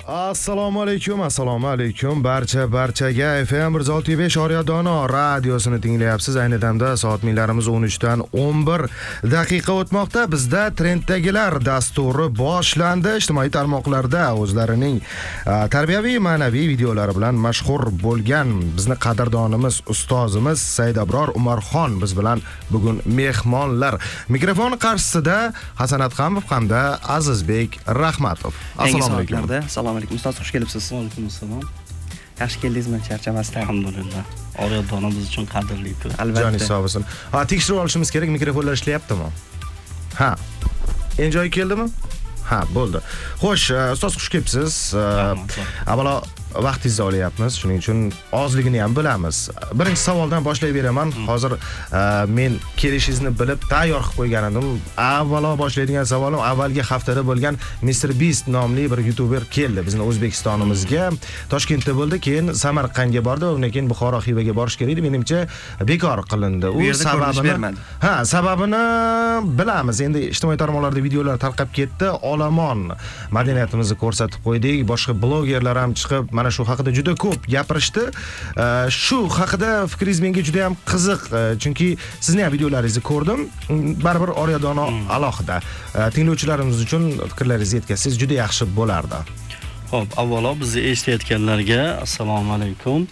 Assalomu alaykum barchaga FM 165 Oryadona radiosini tinglayapsiz. Ayni damda soat millarimiz 13 dan 11 daqiqa o'tmoqda. Bizda Trenddagilar dasturi boshlandi. Ijtimoiy tarmoqlarda o'zlarining tarbiyaviy ma'naviy videolari bilan mashhur bo'lgan bizni qadrdonimiz ustozimiz Said Abror Umarxon biz bilan bugun mehmonlar. Mikrofon qarshisida Hasanat Hamov hamda Azizbek Rahmatov. Assalomu alaykum. Assalomu alaykum. Ustoz, xush kelibsiz. Va alaykum assalom. Yaxshi keldingizmi? Charchamasdan. Alhamdulillah. Oryadona biz uchun qadrli-ku. Albatta. Joningiz sog' bo'lsin. Tekshirib olishimiz kerak, mikrofonlar ishlayaptimi? Ha. Endi joyi keldimi? Ha, bo'ldi. Xo'sh, ustoz xush kelibsiz. Avvalo vaqtingizni olyapmiz, shuning uchun ozligini ham bilamiz. Birinchi savoldan boshlay beraman. Hozir men kelishingizni bilib tayyor qilib qo'ygan edim. Avvalo boshlaydigan savolim avvalgi haftada bo'lgan Mr Beast nomli bir YouTuber keldi bizning O'zbekistonimizga. Toshkentda bo'ldi, keyin Samarqandga bordi, undan keyin Buxoro Xivaga borish kerak edi. Menimcha bekor qilindi. U sababini sababini bilamiz. Endi ijtimoiy tarmoqlarda videolar tarqab ketdi. Olomon madaniyatimizni ko'rsatib qo'ydik. Boshqa blogerlar ham chiqib mana shu haqida juda ko'p gapirishdi. Shu haqida fikringiz menga juda ham qiziq, chunki sizning ham videolaringizni ko'rdim. Baribir Oryadona alohida. Tinglovchilarimiz uchun fikrlaringizni yetkazsangiz juda yaxshi bo'lardi. Xo'p, avvalo bizni eshitayotganlarga assalomu alaykum.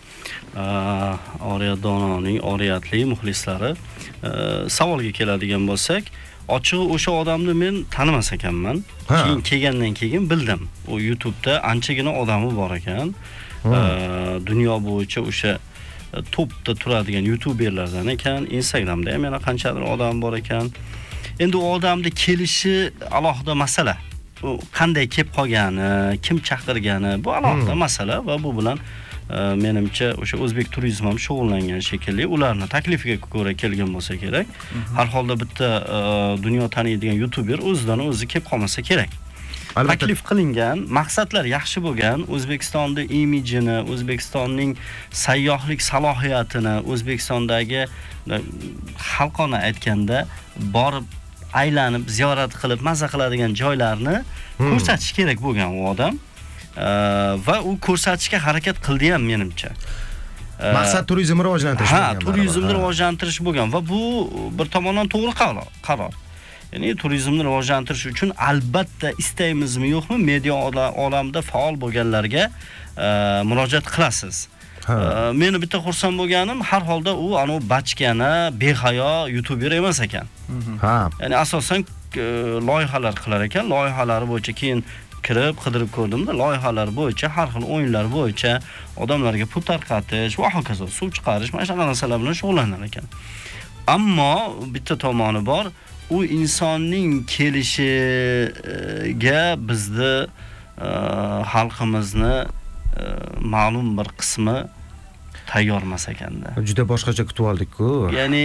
Oryadonaning oriyatli muxlislari. Savolga keladigan bo'lsak, ochig'i o'sha odamni men tanimas ekanman. Keyin kelgandan keyin bildim. U YouTube'da anchagina odami bor ekan. Dunyo bo'yicha o'sha topda turadigan YouTuberlardan ekan. Instagramda ham yana qanchadir odam bor ekan. Endi u odamni kelishi alohida masala. U qanday kelib qolgani, kim chaqirgani bu alohida masala va bu bilan menimcha o'sha o'zbek turizmi ham shug'ullangan shekilli, ularni taklifiga ko'ra kelgan bo'lsa kerak. Har holda bitta dunyo taniydigan YouTuber o'zidan o'zi kelib qolmasa kerak. Taklif qilingan, maqsadlar yaxshi bo'lgan, O'zbekistonning imijini, O'zbekistonning sayyohlik salohiyatini, O'zbekistondagi xalqona aytganda borib aylanib, ziyorat qilib, mazza qiladigan joylarni ko'rsatish kerak bo'lgan u odam. Va u ko'rsatishga harakat qildi ham menimcha. Maqsad turizmni rivojlantirish bo'lgan. Turizmni rivojlantirish bo'lgan va bu bir tomondan to'g'ri qaror. Ya'ni turizmni rivojlantirish uchun albatta istaymizmi yo'qmi, media olamida faol bo'lganlarga murojaat qilasiz. Meni bitta xursand bo'lganim, har holda u anov bachkana, behayo YouTuber emas ekan. Ya'ni asosan loyihalar qilar ekan, loyihalari bo'yicha keyin kirib qidirib ko'rdimda, loyihalar bo'yicha, har xil o'yinlar bo'yicha odamlarga pul tarqatish va hokazo, suv chiqarish, mana shunaqa narsalar bilan shug'ullanar ekan. Ammo bitta tomoni bor, u insonning kelishiga bizni xalqimizni ma'lum bir qismi tayyor emas ekanda. Juda boshqacha kutib oldik-ku. Ya'ni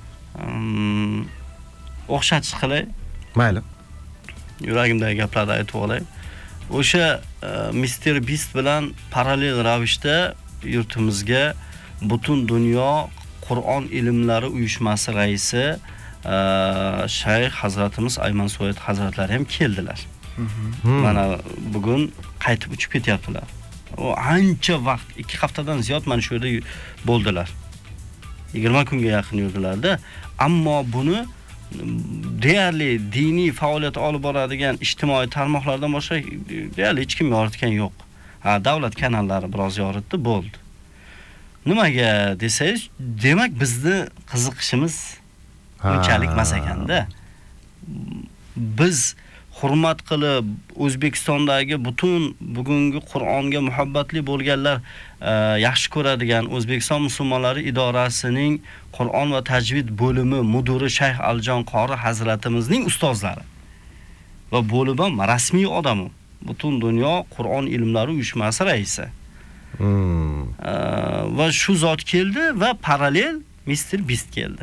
o'xshatish qilay. Mayli. Yuragimdagi gaplarni aytib olay. O'sha Mr Beast bilan parallel ravishda yurtimizga butun dunyo Qur'on ilmlari uyushmasi raisi Shayx Hazratimiz Ayman Soyed Hazratlari ham keldilar. Mana bugun qaytib uchib ketyaptilar. O ancha vaqt, 2 haftadan ziyod mana shu yerda bo'ldilar. 20 kunga yaqin yurdilar-da. Ammo buni deyarli diniy faoliyat olib boradigan ijtimoiy tarmoqlardan boshqa deyarli hech kim yoritgan yo'q. Davlat kanallari biroz yoritdi, bo'ldi. Nimaga desangiz, demak bizni qiziqishimiz unchalik emas ekanda. Biz hurmat qilib O'zbekistondagi butun bugungi Qur'onga muhabbatli bo'lganlar yaxshi ko'radigan O'zbekiston musulmonlari idorasining Qur'on va tajvid bo'limi mudiri Shayx Aljon Qori hazratimizning ustozlari va bo'lib ham rasmiy odami, butun dunyo Qur'on ilmlari uyushmasi raisi. Va shu zot keldi va parallel Mr Beast keldi.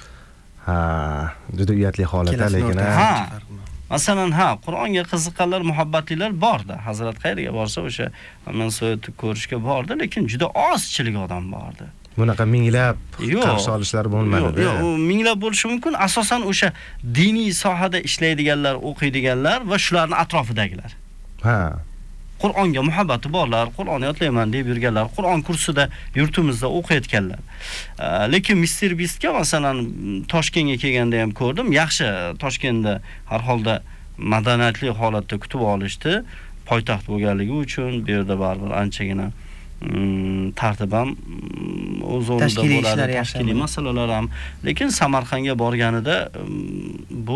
Juda uyatli holatda, lekin masalan, Qur'onga qiziqqanlar, muhabbatlilar bordi. Hazrat qayerga borsa o'sha Ayman Soyedni ko'rishga bordi, lekin juda ozchilik odam bordi. Bunaqa minglab qarshi olishlar bo'lmadi. Yo'q, minglab bo'lishi mumkin. Asosan o'sha diniy sohada ishlaydiganlar, o'qiydiganlar va shularning atrofidagilar. Qur'onga muhabbati borlar, Qur'on yodlayman deb yurganlar, Qur'on kursida yurtimizda o'qiyotganlar. Lekin Mr. Beastga masalan Toshkentga kelganda ham ko'rdim. Yaxshi, Toshkentda har holda madaniyatli holatda kutib olishdi. Poytaxt bo'lganligi uchun bu yerda baribir anchagina tartib ham o'z o'rnida bo'ladi, tashkiliy masalalar ham. Lekin Samarqandga borganida bu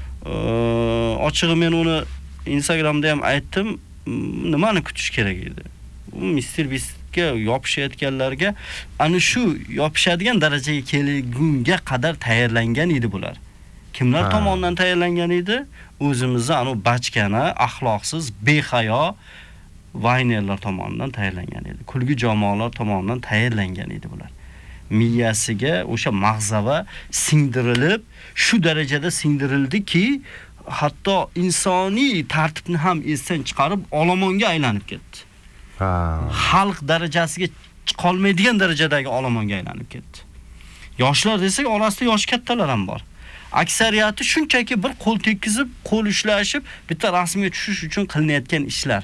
ochig'i men uni Instagramda ham aytdim, nimani kutish kerak edi? Mr. Beastga yopishayotganlarga ana shu yopishadigan darajaga kelgunga qadar tayyorlangan edi bular. Kimlar tomonidan tayyorlangan edi? O'zimizni anu bachkana, axloqsiz, behayo vaynerlar tomonidan tayyorlangan edi. Kulgi jamoalar tomonidan tayyorlangan edi bular. Miyasiga o'sha mag'zava singdirilib, shu darajada singdirildiki, hatto insoniy tartibni ham esdan chiqarib olomonga aylanib ketdi. Xalq darajasiga qolmaydigan darajadagi olomonga aylanib ketdi. Yoshlar desak, orasida yosh kattalar ham bor. Aksariyati shunchaki bir qo'l tekkizib, qo'l ushlashib, bitta rasmga tushish uchun qilinayotgan ishlar.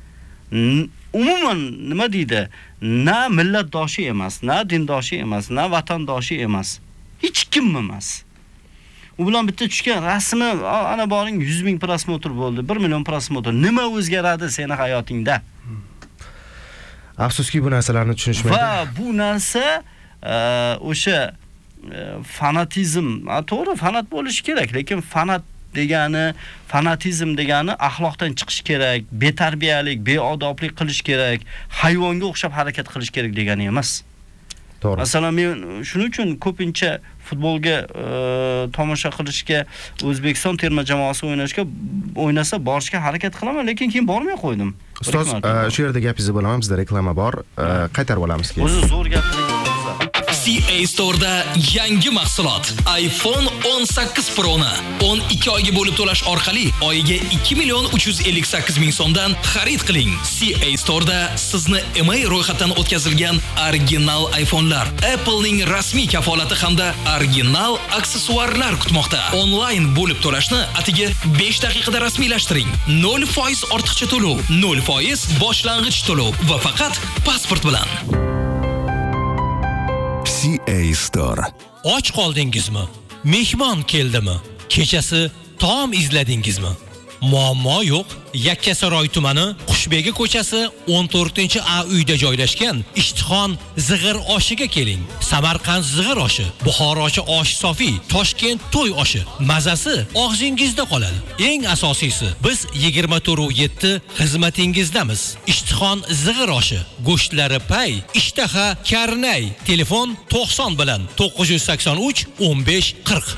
Umuman nima deydi? Na millatdoshi emas, na dindoshi emas, na vatandoshi emas. Hech kim emas. U bilan bitta tushgan rasmi, ana boring 100 ming prosmotr bo'ldi, 1 million prosmotr. Nima o'zgaradi seni hayotingda? Afsuski bu narsalarni tushunishmaydi. Va bu narsa o'sha fanatizm, to'g'ri, fanat bo'lishi kerak, lekin fanatizm degani axloqdan chiqish kerak, betarbiyalik, beodoblik qilish kerak, hayvonga o'xshab harakat qilish kerak degani emas. To'g'ri. Masalan, men shuning uchun ko'pincha futbolga tomosha qilishga, O'zbekiston terma jamoasi o'ynasa borishga harakat qilaman, lekin keyin bormay qo'ydim. Ustoz, shu yerda gapingizni bo'laman, bizda reklama bor, qaytarib olamiz keyin. O'zi zo'r gapiring. CA Store'da yangi mahsulot iPhone 18 Pro'ni 12 oyga bo'lib to'lash orqali oyiga 2.358.000 so'mdan xarid qiling. CA Store'da sizni email ro'yxatdan o'tkazilgan original iPhone'lar, Apple'ning rasmiy kafolati hamda original aksessuarlar kutmoqda. Onlayn bo'lib to'lashni atigi 5 daqiqada rasmiylashtiring. 0% ortiqcha to'lov, 0% boshlang'ich to'lov va faqat pasport bilan. CA Store. Och qoldingizmi? Mehmon keldimi? Kechasi taom izladingizmi? Muammo yo'q. Yakkasaroy tumani Qushbegi ko'chasi 14-A uyda joylashgan Ishtixon zig'ir oshiga keling. Samarqand zig'ir oshi, Buxorochi osh sofi, Toshkent to'y oshi. Mazasi og'zingizda qoladi. Eng asosiysi, biz 24/7 xizmatingizdamiz. Ishtixon zig'ir oshi, go'shtlari pay, ishtaha karnay. Telefon 90 bilan 983 15 40.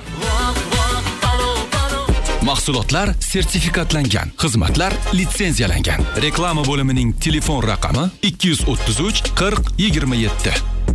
Mahsulotlar sertifikatlangan, xizmatlar litsenziyalangan. Reklama bo'limining telefon raqami 233 40 27.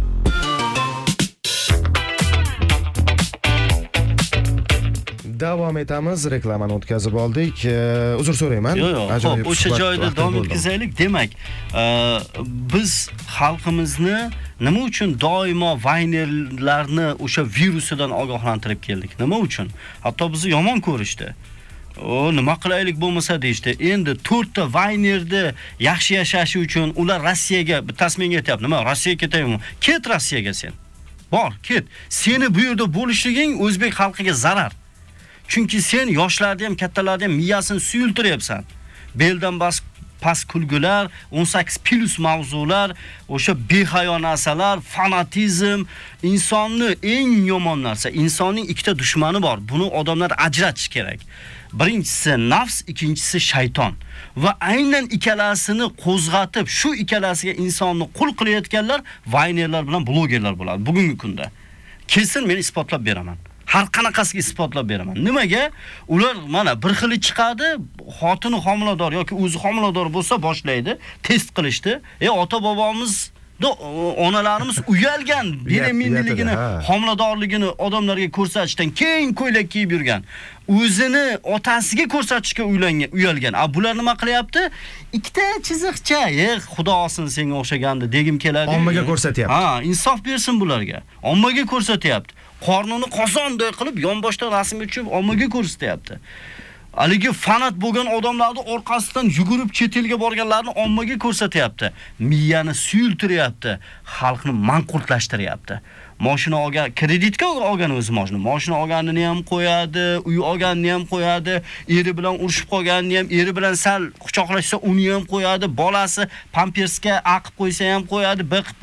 Davom etamiz, reklamani o'tkazib oldik. Uzr so'rayman. Xo'p, o'sha joyda davom etkazaylik. Demak, biz xalqimizni nima uchun doimo vaynerlarni o'sha virusidan ogohlantirib keldik? Nima uchun? Hatto bizni yomon ko'rishdi. Nima qilaylik bo'lmasa deydi. Endi 4 ta vaynerda yaxshi yashashi uchun ular Rossiyaga, bittasi menga aytayapti, nima Rossiyaga ketaymi? Ket Rossiyaga sen. Bor, ket. Seni bu yerda bo'lishliging o'zbek xalqiga zarar. Chunki sen yoshlarni ham, kattalarni ham miyasini suyultiryapsan. Beldan past kulgular, 18+ mavzular, o'sha behayo narsalar, fanatizm, insonni eng yomon narsa. Insonning ikkita dushmani bor. Buni odamlar ajratish kerak. Birinchisi nafs, ikkinchisi shayton. Va aynan ikkalasini qo'zg'atib, shu ikkalasiga insonni qul qilayotganlar vaynerlar bilan blogerlar bo'ladi bugungi kunda. Kesin men isbotlab beraman. Har qanaqasiga isbotlab beraman. Nimaga? Ular mana bir xili chiqadi, xotini homilador yoki o'zi homilador bo'lsa boshlaydi, test qilishdi. Ota bobomiz onalarimiz uyalgan bereminligini, homiladorligini odamlarga ko'rsatishdan keng ko'ylak kiyib yurgan. O'zini otasiga ko'rsatishga uyalgan. Bular nima qilyapti? Ikkita chiziqcha, xudo olsin senga o'xshagandi degim keladi. Ommaga ko'rsatyapti. Insof bersin bularga. Ommaga ko'rsatyapti. Qornini qozonday qilib yonboshdan rasmga tushib ommaga ko'rsatyapti. Haligi fanat bo'lgan odamlarni orqasidan yugurib chet elga borganlarni ommaga ko'rsatyapti. Miyani suyultiryapti, xalqni manqurtlashtiryapti. Mashina olgan, kreditga olgan o'zi mashina olganini ham qo'yadi, uy olganini ham qo'yadi, eri bilan urushib qolganini ham, eri bilan sal quchoqlashsa uni ham qo'yadi, bolasi pampersga aqib qo'ysa ham qo'yadi,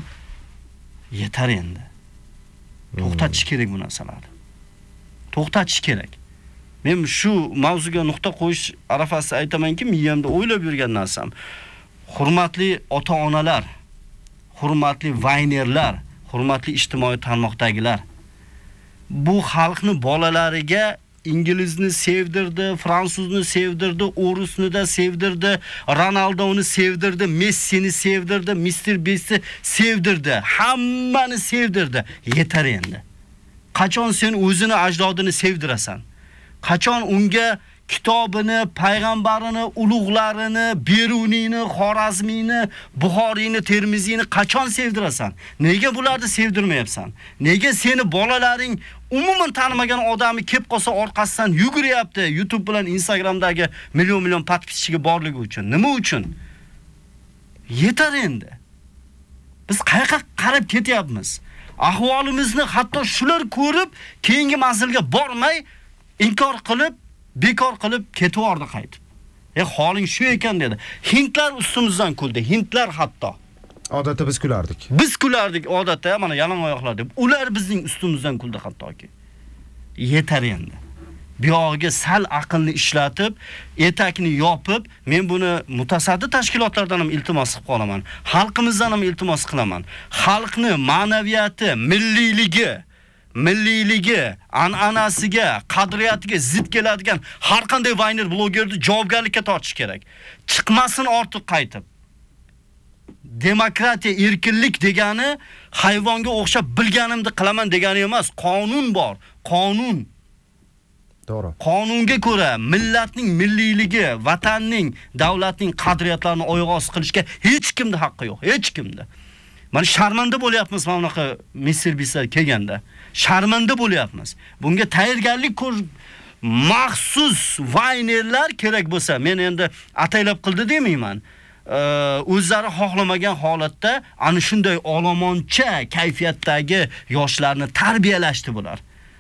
yetar endi. To'xtatish kerak bu narsalarni. To'xtatish kerak. Men shu mavzuga nuqta qo'yish arafasida aytamanki, miyamda o'ylab yurgan narsam. Hurmatli ota-onalar, hurmatli vaynerlar, hurmatli ijtimoiy tarmoqdagilar. Bu xalqni bolalariga inglizni sevdirdi, fransuzni sevdirdi, o'rusni da sevdirdi, Ronaldoni sevdirdi, Messini sevdirdi, Mr. Beast'i sevdirdi, hammani sevdirdi. Yetar endi. Qachon sen o'zini ajdodini sevdirasan? Qachon unga kitobini, payg'ambarini, ulug'larini, Beruniyni, Xorazmiyni, Buxoriyni, Termiziyni qachon sevdirasan? Nega bularni sevdirmayapsan? Nega seni bolalaring umuman tanimagan odamni kelib qolsa orqasidan yuguryapti YouTube bilan Instagramdagi million podpischiga borligi uchun? Nima uchun? Yetar endi. Biz qayerga qarab ketyapmiz? Ahvolimizni hatto shular ko'rib, keyingi manzilga bormay inkor qilib, bekor qilib ketvordi qaytib. Holing shu ekan dedi. Hindlar ustimizdan kuldi. Hindlar hatto. Odatda biz kulardik. Biz kulardik odatda, mana yalang oyoqlar deb. Ular bizning ustimizdan kuldi hattoki. Yetar endi. Buyog'iga sal aqlni ishlatib, etakni yopib, men buni mutasaddi tashkilotlardan ham iltimos qilib qolaman. Xalqimizdan ham iltimos qilaman. Xalqni ma'naviyati, milliyligi, an'anasiga, qadriyatiga zid keladigan har qanday vayner blogerni javobgarlikka tortish kerak. Chiqmasin ortiq qaytib. Demokratiya, erkinlik degani hayvonga o'xshab bilganimni qilaman degani emas. Qonun bor, qonun. To'g'ri. Qonunga ko'ra millatning milliyligi, vatanning, davlatning qadriyatlarini oyoq qilishga hech kimning haqqi yo'q, hech kimning. Mana sharmanda bo'lyapmiz mana bunaqa Mr. Beastlar kelganda. Sharmanda bo'lyapmiz. Bunga tayyorgarlik maxsus vaynerlar kerak bo'lsa, men endi ataylab qildi demayman. O'zlari xohlamagan holatda ana shunday olomoncha kayfiyatdagi yoshlarni tarbiyalashdi bular.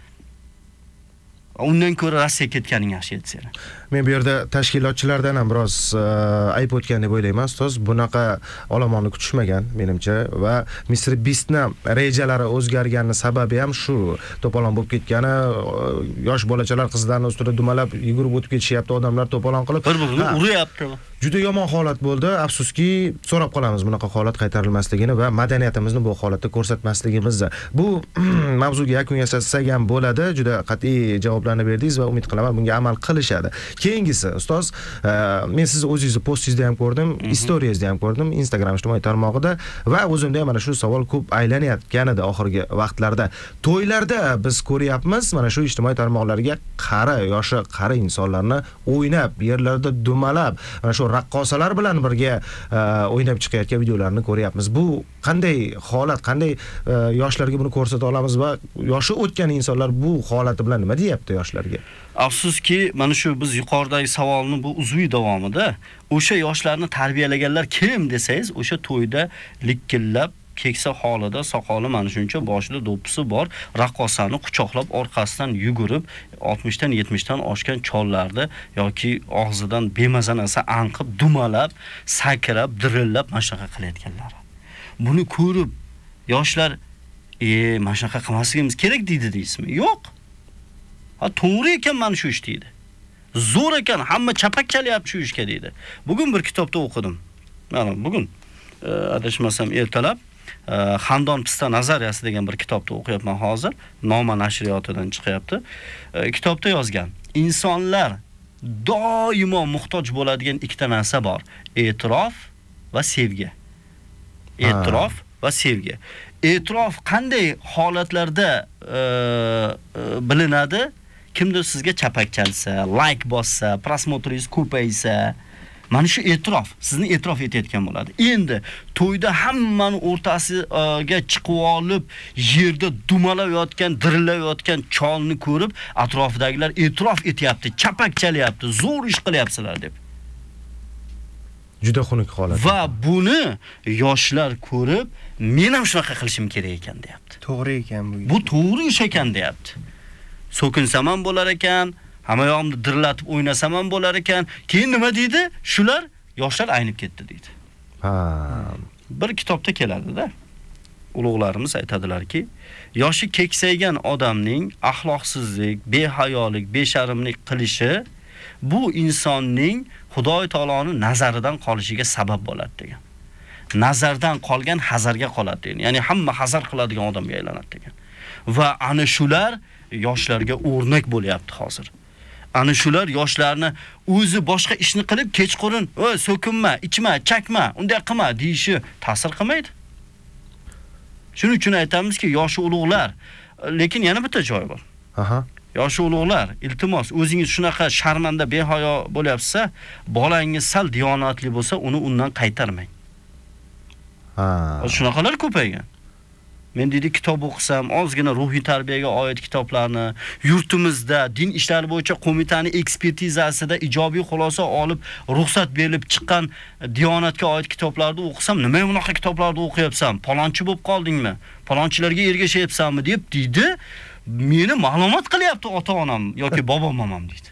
Undan ko'ra Rossiya ketganing yaxshi edi seni. Men bu yerda tashkilotchilardan ham biroz ayb o'tgan deb o'ylayman, ustoz. Bunaqa olomonni kutishmagan menimcha va Mr. Beast'ni rejalari o'zgargani sababi ham shu. To'polon bo'lib ketgani, yosh bolachalar qizlarning ustida dumalab yugurib o'tib ketishyapti, odamlar to'polon qilib bir-birini uryapti. Juda yomon holat bo'ldi. Afsuski, so'rab qolamiz bunaqa holat qaytarilmasligini va madaniyatimizni bu holatda ko'rsatmasligimizni. Bu mavzuga yakun yasasak ham bo'ladi. Juda qat'iy javoblarni berdingiz va umid qilaman bunga amal qilishadi. Keyingisi, ustoz, men sizni o'zingizni postingizda ham ko'rdim, istoriyangizda ham ko'rdim, Instagram ijtimoiy tarmog'ida va o'zimda ham mana shu savol ko'p aylanayotgan edi oxirgi vaqtlarda. To'ylarda biz ko'ryapmiz, mana shu ijtimoiy tarmoqlarga yoshi qari insonlarni o'ynab, yerlarda dumalab, mana shu raqqosalar bilan birga o'ynab chiqayotgan videolarni ko'ryapmiz. Bu qanday holat, qanday yoshlarga buni ko'rsata olamiz va yoshi o'tgan insonlar bu holati bilan nima deyapti yoshlarga? Afsuski, mana shu biz yuqoridagi savolni bu uzviy davomida o'sha yoshlarni tarbiyalaganlar kim desangiz, o'sha to'yda likkillab keksa holida soqoli mana shuncha boshida do'ppisi bor raqqosani quchoqlab orqasidan yugurib 60 dan 70 dan oshgan chollarni yoki og'zidan bemaza narsa anqib, dumalab, sakrab, dirillab mana shunaqa qilayotganlar. Buni ko'rib yoshlar mana shunaqa qilmasligimiz kerak deysizmi? Yo'q. To'g'ri ekan mana shu ish deydi. Zo'r ekan, hamma chapak chalyapti shu ishga deydi. Bugun bir kitobda o'qidim. Mana bugun adashmasam ertalab Xandon Pista nazariyasi degan bir kitobda o'qiyapman hozir. Noma nashriyotidan chiqyapti. Kitobda yozgan: insonlar doimo muhtoj bo'ladigan ikkita narsa bor: e'tirof va sevgi. E'tirof va sevgi. E'tirof qanday holatlarda bilinadi? Kimdir sizga chapak chalsa, like bossa, prosmotringiz ko'paysa, Mana shu e'tirof, sizni e'tirof etayotgan bo'ladi. Endi to'yda hammani o'rtasiga chiqib olib, yerda dumalab yotgan, dirillab yotgan cholni ko'rib, atrofidagilar e'tirof etyapti, chapak chalyapti, zo'r ish qilyapsizlar deb. Juda xunuk holat. Va buni yoshlar ko'rib, men ham shunaqa qilishim kerak ekan deyapti. To'g'ri ekan bu. Bu to'g'ri ish ekan deyapti. So'kinsam ham bo'lar ekan, hamma yoqimni dirlatib o'ynasam ham bo'lar ekan. Keyin nima deydi? Shular yoshlar aynib ketdi deydi. Ha. Bir kitobda keladi-da. Ulug'larimiz aytadilarki, yoshi keksaygan odamning axloqsizlik, behayolik, besharmlik qilishi bu insonning Xudoy taoloning nazaridan qolishiga sabab bo'ladi degan. Nazardan qolgan hazarga qoladi degan. Ya'ni hamma hazar qiladigan odamga aylanadi degan. Va ana shular yoshlarga o'rnak bo'lyapti hozir. Ana shular yoshlarni o'zi boshqa ishni qilib kechqurun, "Oy, so'kinma, ichma, chakma, unday qilma" deyishi ta'sir qilmaydi. Shuning uchun aytamizki, yoshi ulug'lar, lekin yana bitta joy bor. Aha. Yoshi ulug'lar, iltimos, o'zingiz shunaqa sharmanda, behayo bo'lyapsa, bolangiz sal diyonatli bo'lsa, uni undan qaytarmang. Ha. Shunaqalar ko'paygan. Men deydi kitob o'qisam, ozgina ruhiy tarbiyaga oid kitoblarni, yurtimizda din ishlari bo'yicha qo'mitaning ekspertizasida ijobiy xulosa olib, ruxsat berilib chiqqan diyonatga oid kitoblarni o'qisam, nima bunaqa kitoblarni o'qiyapsan? Palonchi bo'lib qoldingmi? Palonchilarga ergashayapsanmi deb deydi. Meni ma'lumot qilyapti ota-onam yoki bobo-momam deydi.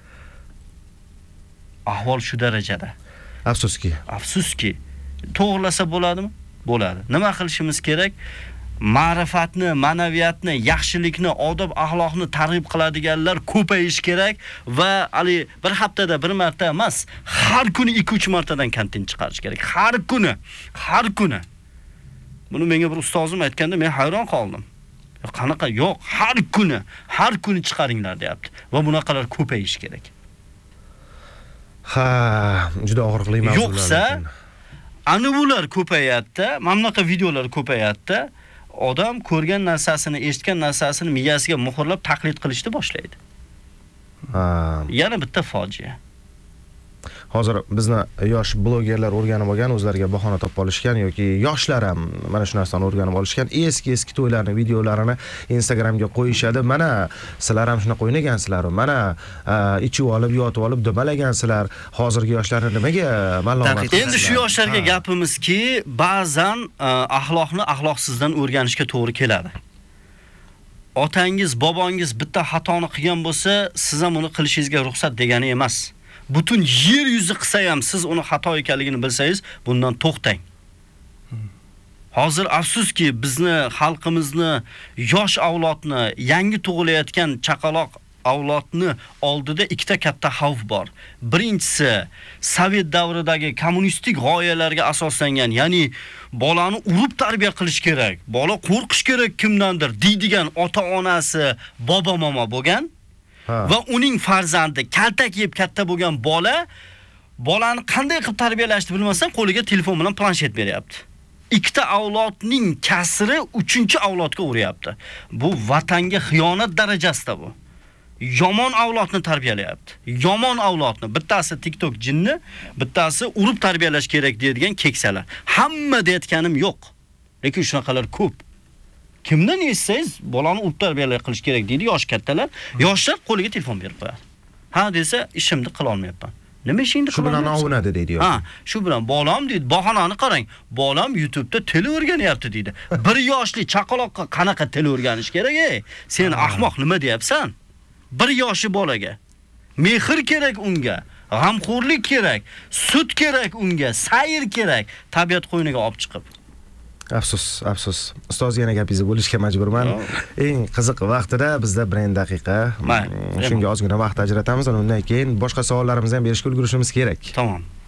Ahvol shu darajada. Afsuski. To'g'rilasa bo'ladimi? Bo'ladi. Nima qilishimiz kerak? Ma'rifatni, ma'naviyatni, yaxshilikni, odob, axloqni targ'ib qiladiganlar ko'payish kerak va ali bir haftada bir marta emas, har kuni 2-3 martadan kontent chiqarish kerak. Har kuni. Buni menga bir ustozim aytganda men hayron qoldim. Qanaqa? Yo'q, har kuni chiqaringlar deyapti va bunaqalar ko'payish kerak. Ha, juda og'riqli mavzular. Yo'qsa, ana bular ko'payapti, mamlaqa videolar ko'payapti. Odam ko'rgan narsasini, eshitgan narsasini miyasiga muhrlab taqlid qilishni boshlaydi. Ha. Yana bitta fojia. Hozir bizni yosh blogerlar o'rganib olgan, o'zlariga bahona topib olishgan yoki yoshlar ham mana shu narsani o'rganib olishgan. Eski to'ylarning videolarini Instagramga qo'yishadi. Mana sizlar ham shunaqa o'ynagansizlar, mana ichib olib, yotib olib dumalagansizlar. Hozirgi yoshlarni nimaga ma'lumot? Endi shu yoshlarga gapimizki, ba'zan axloqni axloqsizdan o'rganishga to'g'ri keladi. Otangiz, bobongiz bitta xatoni qilgan bo'lsa, siz ham uni qilishingizga ruxsat degani emas. Butun yer yuzi qilsa ham siz uni xato ekanligini bilsangiz, bundan to'xtang. Hozir afsuski bizni xalqimizni, yosh avlodni, yangi tug'ilayotgan chaqaloq avlodni oldida ikkita katta xavf bor. Birinchisi, Sovet davridagi kommunistik g'oyalarga asoslangan, ya'ni bolani urib tarbiya qilish kerak, bola qo'rqish kerak kimdandir deydigan ota-onasi, bobo-momo bo'lgan. Va uning farzandi kaltak yeb katta bo'lgan bolani qanday qilib tarbiyalashni bilmasdan qo'liga telefon bilan planshet beryapti. Ikkita avlodning kasri 3-avlodga uryapti. Bu vatanga xiyonat darajasida bu. Yomon avlodni tarbiyalayapti. Yomon avlodni. Bittasi TikTok jinni, bittasi urib tarbiyalash kerak deydigan keksalar. Hamma deyotganim yo'q. Lekin shunaqalar ko'p. Kimdan eshitsangiz, bolani urib tarbiyalash qilish kerak deydi yosh kattalar. Yoshlar qo'liga telefon berib qo'yadi. Ha desa, ishimni qila olmayapman. Nima ishingni qila olmayapsan? Shu bilan ovunadi deydi. Ha, shu bilan bolam deydi, bahonani qarang. Bolam YouTube'da til o'rganyapti deydi. 1 yoshli chaqaloqqa qanaqa til o'rganish kerak, ey? Sen ahmoq nima deyapsan? 1 yoshi bolaga. Mehr kerak unga, g'amxo'rlik kerak, sut kerak unga, sayr kerak, tabiat qo'yniga olib chiqib. Afsus. Ustoz yana gapingizni bo'lishga majburman. Eng qiziq vaqtida bizda 1 daqiqa. Shunga ozgina vaqt ajratamiz, undan keyin boshqa savollarimizni ham berishga ulgurishimiz kerak. Tamam.